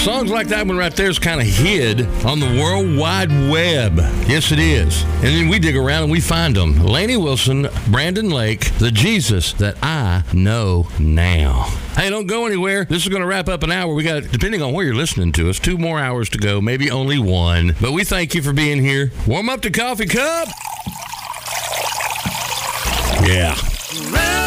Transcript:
Songs like that one right there is kind of hid on the World Wide Web. Yes, it is. And then we dig around and we find them. Lainey Wilson, Brandon Lake, the Jesus that I know now. Hey, don't go anywhere. This is going to wrap up an hour. We got, depending on where you're listening to us, 2 more hours to go, maybe only 1. But we thank you for being here. Warm up the coffee cup. Yeah.